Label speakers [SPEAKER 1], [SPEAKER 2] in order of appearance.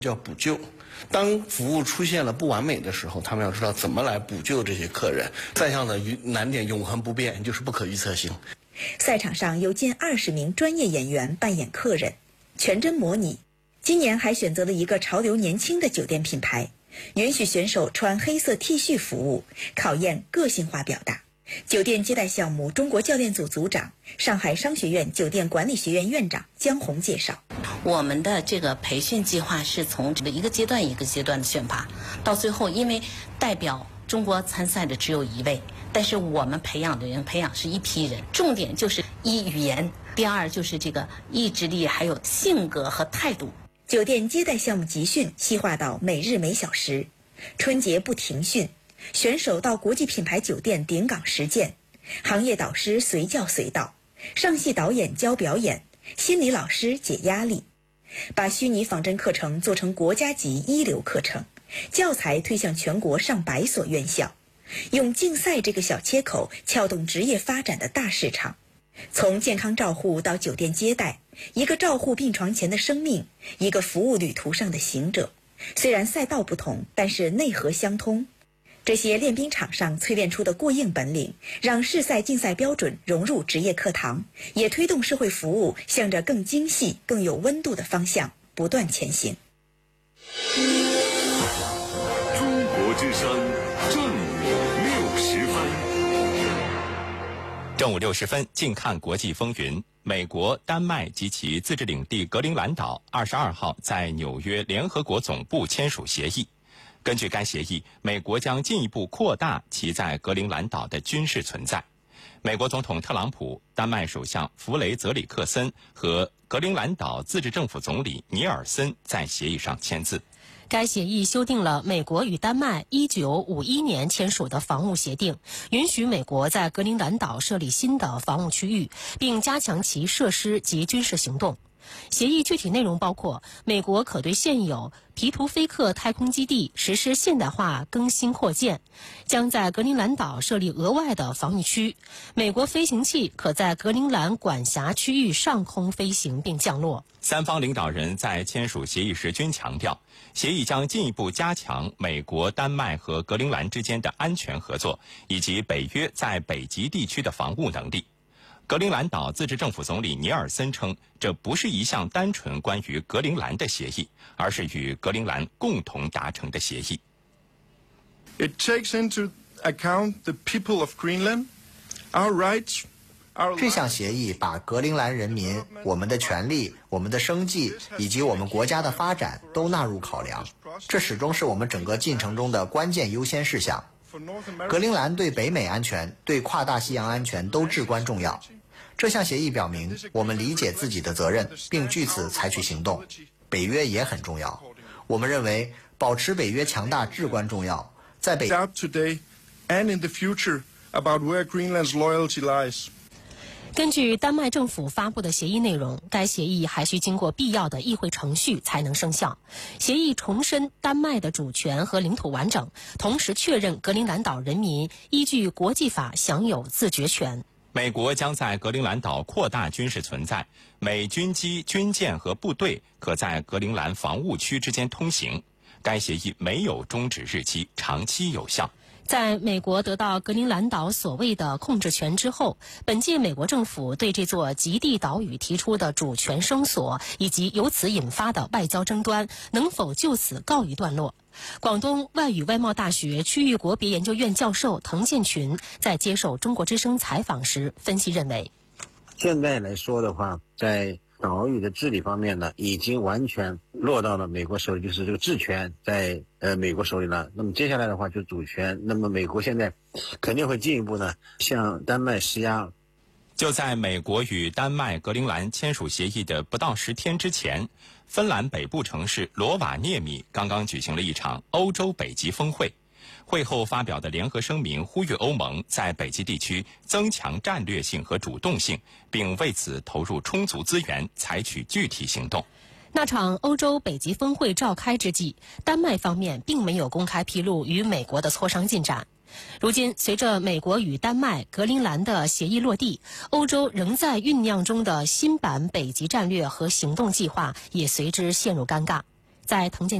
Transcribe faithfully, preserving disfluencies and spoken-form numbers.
[SPEAKER 1] 叫补救。当服务出现了不完美的时候，他们要知道怎么来补救这些客人。赛上的难点永恒不变，就是不可预测性。
[SPEAKER 2] 赛场上有近二十名专业演员扮演客人，全真模拟。今年还选择了一个潮流年轻的酒店品牌，允许选手穿黑色 T 恤服务，考验个性化表达。酒店接待项目中国教练组组长、上海商学院酒店管理学院院长江红介绍，
[SPEAKER 3] 我们的这个培训计划是从一个阶段一个阶段的选拔，到最后因为代表中国参赛的只有一位，但是我们培养的人培养是一批人，重点就是一语言，第二就是这个意志力，还有性格和态度。
[SPEAKER 2] 酒店接待项目集训细化到每日每小时，春节不停训，选手到国际品牌酒店顶岗实践，行业导师随叫随到，上戏导演教表演，心理老师解压力，把虚拟仿真课程做成国家级一流课程，教材推向全国上百所院校，用竞赛这个小切口撬动职业发展的大市场。从健康照护到酒店接待，一个照护病床前的生命，一个服务旅途上的行者。虽然赛道不同，但是内核相通。这些练兵场上淬炼出的过硬本领，让市赛竞赛标准融入职业课堂，也推动社会服务向着更精细、更有温度的方向不断前行。
[SPEAKER 4] 中国之声正午六十分。
[SPEAKER 5] 正午六十分，近看国际风云。美国、丹麦及其自治领地格陵兰岛二十二号在纽约联合国总部签署协议。根据该协议，美国将进一步扩大其在格陵兰岛的军事存在。美国总统特朗普、丹麦首相弗雷泽里克森和格陵兰岛自治政府总理尼尔森在协议上签字。
[SPEAKER 6] 该协议修订了美国与丹麦一九五一年签署的防务协定，允许美国在格陵兰岛设立新的防务区域，并加强其设施及军事行动。协议具体内容包括，美国可对现有皮图菲克太空基地实施现代化更新扩建，将在格陵兰岛设立额外的防御区，美国飞行器可在格陵兰管辖区域上空飞行并降落。
[SPEAKER 5] 三方领导人在签署协议时均强调，协议将进一步加强美国、丹麦和格陵兰之间的安全合作，以及北约在北极地区的防务能力。格陵兰岛自治政府总理尼尔森称，这不是一项单纯关于格陵兰的协议，而是与格陵兰共同达成的协议。
[SPEAKER 7] It takes into account the people of Greenland, our rights, our
[SPEAKER 8] 这项协议把格陵兰人民、我们的权利、我们的生计以及我们国家的发展都纳入考量，这始终是我们整个进程中的关键优先事项。格陵兰对北美安全、对跨大西洋安全都至关重要。这项协议表明，我们理解自己的责任，并据此采取行动。北约也很重要，我们认为保持北约强大至关重要。在北
[SPEAKER 7] today and in the future about where Greenland's loyalty lies.
[SPEAKER 6] 根据丹麦政府发布的协议内容，该协议还需经过必要的议会程序才能生效。协议重申丹麦的主权和领土完整，同时确认格陵兰岛人民依据国际法享有自决权。
[SPEAKER 5] 美国将在格陵兰岛扩大军事存在，美军机、军舰和部队可在格陵兰防务区之间通行。该协议没有终止日期，长期有效。
[SPEAKER 6] 在美国得到格陵兰岛所谓的控制权之后，本届美国政府对这座极地岛屿提出的主权声索，以及由此引发的外交争端，能否就此告一段落？广东外语外贸大学区域国别研究院教授滕建群在接受中国之声采访时分析认为，
[SPEAKER 9] 现在来说的话，在岛屿的治理方面呢，已经完全落到了美国手里，就是这个治权在呃美国手里了。那么接下来的话就主权，那么美国现在肯定会进一步呢向丹麦施压。
[SPEAKER 5] 就在美国与丹麦、格陵兰签署协议的不到十天之前，芬兰北部城市罗瓦涅米刚刚举行了一场欧洲北极峰会。会后发表的联合声明呼吁欧盟在北极地区增强战略性和主动性，并为此投入充足资源，采取具体行动。
[SPEAKER 6] 那场欧洲北极峰会召开之际，丹麦方面并没有公开披露与美国的磋商进展。如今，随着美国与丹麦、格陵兰的协议落地，欧洲仍在酝酿中的新版北极战略和行动计划也随之陷入尴尬。 在藤建